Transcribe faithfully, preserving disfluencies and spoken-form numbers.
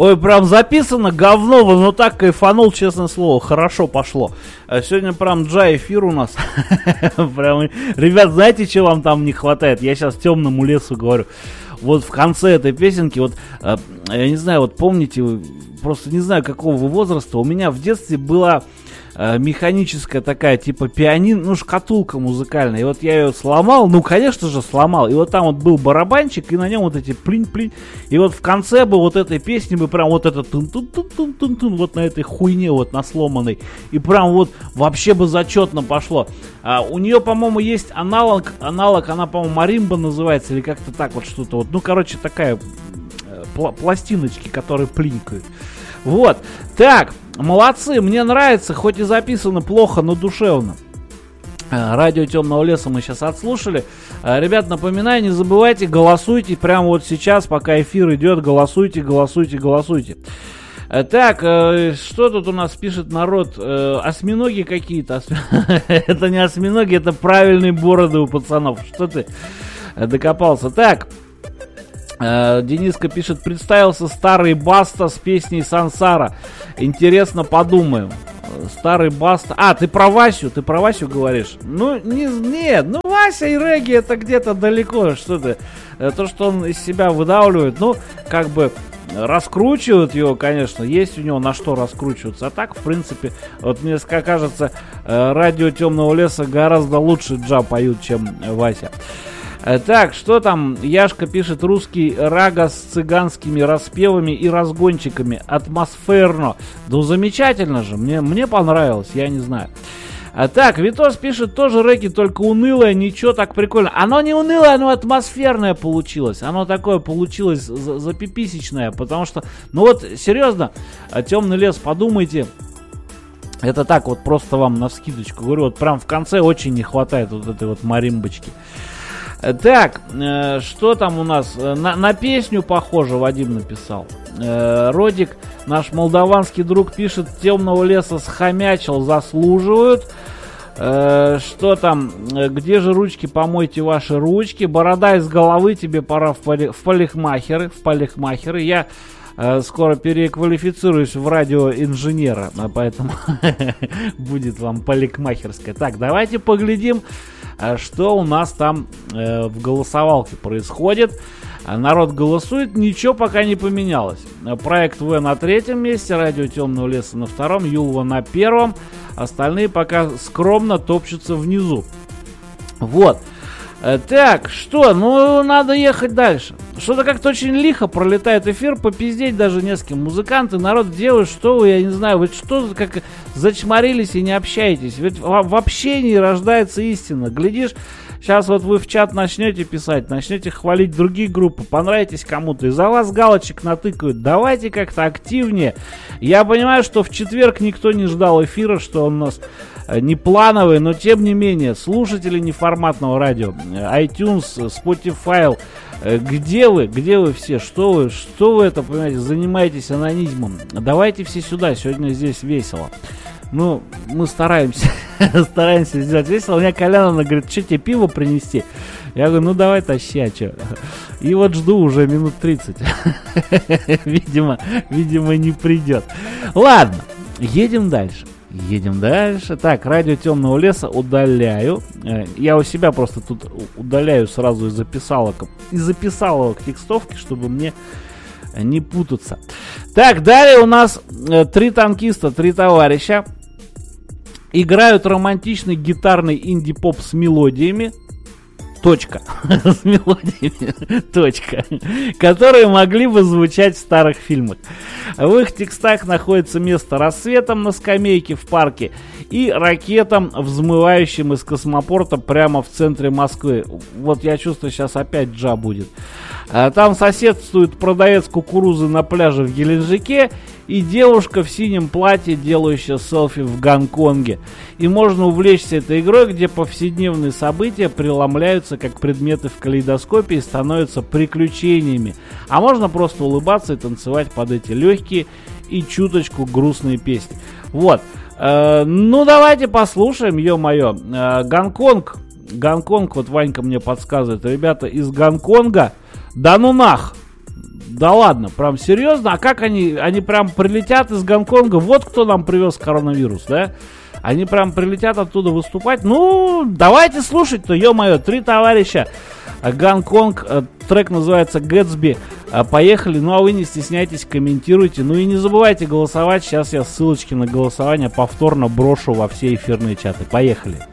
Ой, прям записано говно, но так кайфанул, честное слово, хорошо пошло. Сегодня прям джа эфир у нас. Прям, ребят, знаете, чего вам там не хватает? Я сейчас темному лесу говорю. Вот в конце этой песенки, вот, я не знаю, вот помните, просто не знаю, какого вы возраста, у меня в детстве была механическая такая, типа пианино, ну, шкатулка музыкальная. И вот я ее сломал, ну, конечно же, сломал. И вот там вот был барабанчик, и на нем вот эти плинь-плинь. И вот в конце бы вот этой песни бы прям вот это тун-тун-тун-тун-тун, вот на этой хуйне вот на сломанной. И прям вот вообще бы зачетно пошло. А, у нее, по-моему, есть аналог, аналог, она, по-моему, маримба называется, или как-то так вот что-то вот. Ну, короче, такая пл- пластиночки, которые плинькают. Вот, так, молодцы, мне нравится, хоть и записано плохо, но душевно. Радио Темного Леса мы сейчас отслушали. Ребят, напоминаю, не забывайте, голосуйте прямо вот сейчас, пока эфир идет, голосуйте, голосуйте, голосуйте. Так, что тут у нас пишет народ? Осьминоги какие-то. Это не осьминоги, это правильные бороды у пацанов. Что ты докопался? Так. Дениска пишет, представился старый Баста с песней Сансара. Интересно, подумаем. Старый Баста. А, ты про Васю, ты про Васю говоришь? Ну, не, нет, ну Вася и регги это где-то далеко. Что ты? То, что он из себя выдавливает, ну, как бы раскручивают его, конечно, есть у него на что раскручиваться. А так, в принципе, вот мне кажется, радио Темного Леса гораздо лучше джа поют, чем Вася. Так, что там? Яшка пишет, русский рага с цыганскими распевами и разгончиками. Атмосферно. Да замечательно же, мне, мне понравилось, я не знаю. А так, Витос пишет, тоже регги, только унылое, ничего, так прикольно. Оно не унылое, оно атмосферное получилось. Оно такое получилось запиписечное, потому что, ну вот, серьезно, Темный лес, подумайте. Это так вот просто вам навскидочку говорю, вот прям в конце очень не хватает вот этой вот маримбочки. Так, э, что там у нас? На, на песню похоже, Вадим написал. Э, Родик, наш молдаванский друг, пишет, Темного Леса схомячил, заслуживают. Э, что там? Где же ручки? Помойте ваши ручки. Борода из головы, тебе пора в, поли, в парикмахеры. В парикмахеры. Я э, скоро переквалифицируюсь в радиоинженера, поэтому будет вам парикмахерская. Так, давайте поглядим, что у нас там э, в голосовалке происходит. Народ голосует, ничего пока не поменялось. Проект В на третьем месте, Радио Темного Леса на втором, Юлва на первом. Остальные пока скромно топчутся внизу. Вот. Так, что? Ну, надо ехать дальше. Что-то как-то очень лихо пролетает эфир, попиздеть даже не с кем. Музыканты, народ, делают, что вы, я не знаю, вы что, как зачморились и не общаетесь. Ведь в, в общении рождается истина. Глядишь, сейчас вот вы в чат начнете писать, начнете хвалить другие группы, понравитесь кому-то, и за вас галочек натыкают. Давайте как-то активнее. Я понимаю, что в четверг никто не ждал эфира, что он у нас не плановый, но тем не менее, слушатели неформатного радио, iTunes, Spotify, где вы, где вы все, что вы, что вы это, понимаете, занимаетесь анонизмом? Давайте все сюда, сегодня здесь весело. Ну, мы стараемся, стараемся сделать весело. У меня Коляна говорит, что тебе пиво принести? Я говорю, ну давай тащи, а что? И вот жду уже минут тридцать. Видимо, видимо, не придет. Ладно, едем дальше. Едем дальше. Так, Радио Темного Леса удаляю. Я у себя просто тут удаляю сразу из записалок, из записалок текстовки, чтобы мне не путаться. Так, далее у нас три танкиста, три товарища. Играют романтичный гитарный инди-поп с мелодиями. Точка. С мелодиями. Точка. Которые могли бы звучать в старых фильмах. В их текстах находится место рассветом на скамейке в парке и ракетам, взмывающим из космопорта прямо в центре Москвы. Вот я чувствую, сейчас опять джа будет. Там соседствует продавец кукурузы на пляже в Геленджике и девушка в синем платье, делающая селфи в Гонконге. И можно увлечься этой игрой, где повседневные события преломляются как предметы в калейдоскопе и становятся приключениями. А можно просто улыбаться и танцевать под эти легкие и чуточку грустные песни. Вот. Э, ну, давайте послушаем, ё-моё. Э, Гонконг. Гонконг, вот Ванька мне подсказывает. Ребята из Гонконга. Да ну нах! да ладно, прям серьезно, а как они, они прям прилетят из Гонконга, вот кто нам привез коронавирус, да? Они прям прилетят оттуда выступать. Ну, давайте слушать-то, ё-моё, три товарища. Гонконг, трек называется Гэтсби. Поехали, ну а вы не стесняйтесь, комментируйте. Ну и не забывайте голосовать. Сейчас я ссылочки на голосование повторно брошу во все эфирные чаты. Поехали.